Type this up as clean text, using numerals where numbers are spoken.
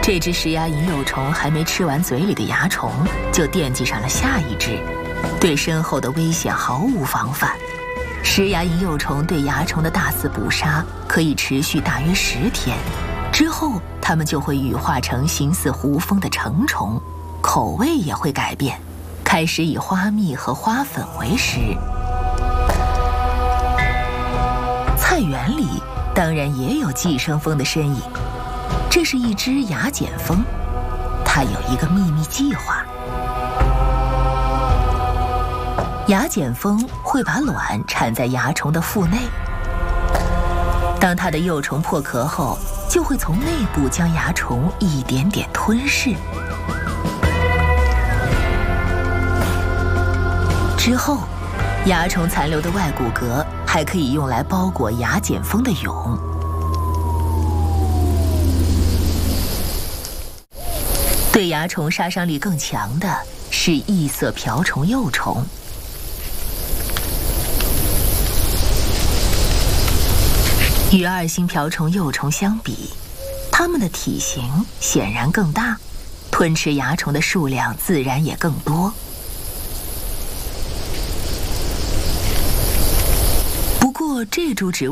这只食牙银幼虫还没吃完嘴里的蚜虫，就惦记上了下一只，对身后的危险毫无防范。食牙银幼虫对蚜虫的大肆捕杀可以持续大约10天，之后它们就会羽化成形似胡蜂的成虫，口味也会改变，开始以花蜜和花粉为食。菜园里当然也有寄生蜂的身影，这是一只芽碱蜂，它有一个秘密计划。芽碱蜂会把卵产在蚜虫的腹内，当它的幼虫破壳后，就会从内部将蚜虫一点点吞噬。之后，蚜虫残留的外骨骼还可以用来包裹芽碱蜂的蛹。对蚜虫杀伤力更强的是异色瓢虫幼虫。与2星瓢虫幼虫相比，它们的体型显然更大，吞吃蚜虫的数量自然也更多。不过这株植物